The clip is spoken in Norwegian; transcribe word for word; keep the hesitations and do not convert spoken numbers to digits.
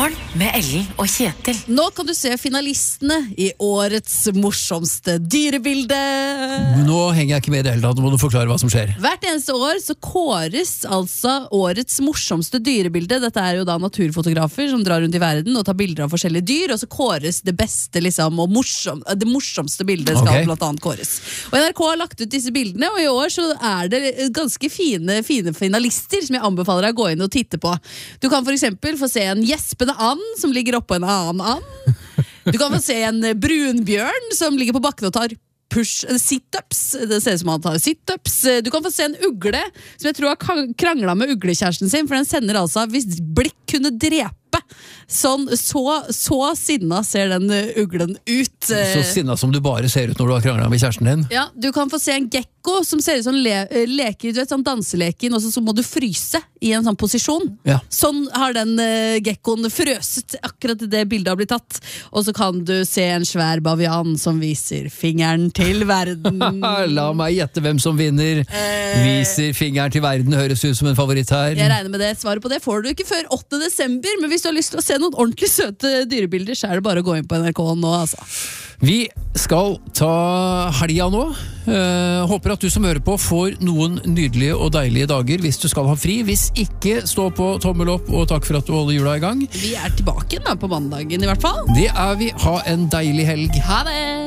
Morgen med Ellen og Kjetil. Nå kan du se finalistene i årets morsomste dyrebilde. Nå henger jeg ikke med i det hele tatt, nå må du forklare hva som skjer. Hvert eneste år så kåres altså årets morsomste dyrebilde. Dette er jo da naturfotografer som drar rundt i verden og tar bilder av forskjellige dyr, og så kåres det beste liksom, og morsom, det morsomste bildet skal Ok. blant annet kåres. Og N R K har lagt ut disse bildene, og i år så er det ganske fine, fine finalister som jeg anbefaler deg å gå inn og titte på. Du kan for eksempel få se en gjespende and som ligger oppå en annen and. Du kan få se en brunbjørn som ligger på bakken og tar push, sit-ups. Det ser ut som han tar sit-ups. Du kan få se en ugle som jeg tror har kranglet med uglekjæresten sin, for den sender altså, hvis blikk kunne drepe, sånn, så, så sinna ser den uglen ut. Så sinna som du bare ser ut når du har kranglet med kjæresten din. Ja, du kan få se en gekko som ser ut som le leker, du vet, sånn danseleken, og så, så må du fryse i en sånn posisjon. Ja. Sånn har den uh, gekkoen frøset akkurat det bildet har blitt tatt. Og så kan du se en svær bavian som viser fingeren til verden. La meg gjette hvem som vinner. Viser fingeren til verden, høres ut som en favoritt her. Jeg regner med det. Svaret på det får du ikke før åttende desember, men hvis du har lyst til å se noen ordentlig søte dyrebilder, så er det bare å gå inn på N R K nå, altså. Vi skal ta helga nå. Uh, håper at du som hører på får noen nydelige og deilige dager hvis du skal ha fri. Hvis ikke, stå på tommel opp, og takk for at du holder jula i gang. Vi er tilbake da på mandagen i hvert fall. Det er vi. Ha en deilig helg. Ha det!